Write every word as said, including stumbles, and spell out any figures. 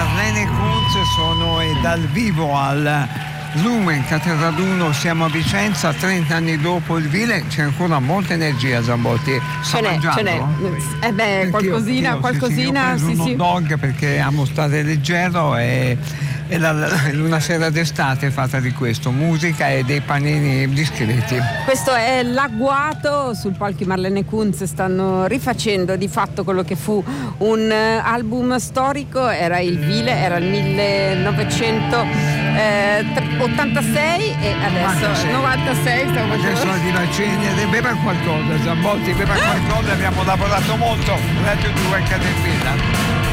Marlene Kunz, sono e dal vivo al Lumen Caterraduno, siamo a Vicenza, trenta anni dopo il Vile, c'è ancora molta energia, Zambotti. Sta ce n'è, mangiando? ce n'è. Eh beh, qualcosina, anch'io, qualcosina, sì, sì, io ho preso sì, un hot dog perché amo stare leggero e, e la, la, una sera d'estate è fatta di questo, musica e dei panini discreti. Questo è l'agguato, sul palco Marlene Kunz stanno rifacendo di fatto quello che fu un album storico, era il Vile, era il millenovecentottantasei e adesso novantasei stavo adesso la divacenia, beva qualcosa Zambotti, beva qualcosa, abbiamo lavorato molto, Radio due Caterpillar.